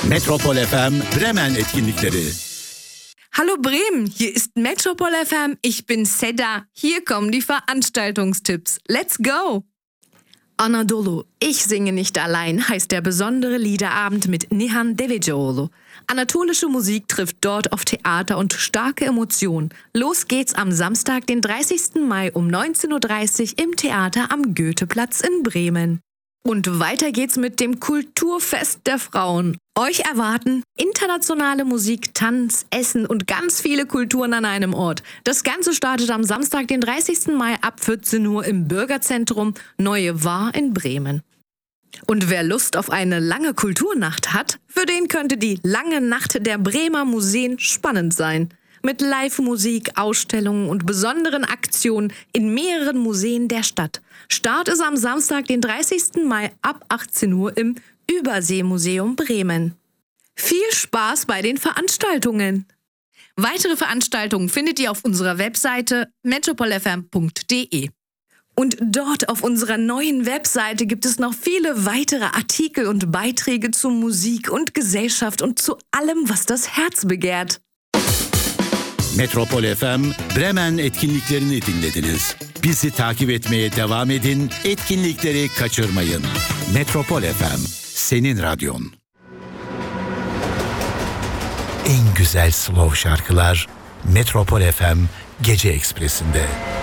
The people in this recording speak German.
Metropol FM Bremen etkinlikleri. Hallo Bremen, hier ist Metropol FM, ich bin Seda. Hier kommen die Veranstaltungstipps. Let's go! Anadolu, ich singe nicht allein, heißt der besondere Liederabend mit Nihan Devecioğlu. Anatolische Musik trifft dort auf Theater und starke Emotionen. Los geht's am Samstag, den 30. Mai um 19.30 Uhr im Theater am Goetheplatz in Bremen. Und weiter geht's mit dem Kulturfest der Frauen. Euch erwarten internationale Musik, Tanz, Essen und ganz viele Kulturen an einem Ort. Das Ganze startet am Samstag, den 30. Mai ab 14 Uhr im Bürgerzentrum Neue Waar in Bremen. Und wer Lust auf eine lange Kulturnacht hat, für den könnte die lange Nacht der Bremer Museen spannend sein. Mit Live-Musik, Ausstellungen und besonderen Aktionen in mehreren Museen der Stadt. Start ist am Samstag, den 30. Mai ab 18 Uhr im Überseemuseum Bremen. Viel Spaß bei den Veranstaltungen! Weitere Veranstaltungen findet ihr auf unserer Webseite metropolfm.de. Und dort auf unserer neuen Webseite gibt es noch viele weitere Artikel und Beiträge zu Musik und Gesellschaft und zu allem, was das Herz begehrt. Metropol FM Bremen etkinliklerini dinlediniz. Bizi takip etmeye devam edin, etkinlikleri kaçırmayın. Metropol FM, senin radyon. En güzel slow şarkılar Metropol FM Gece Ekspresi'nde.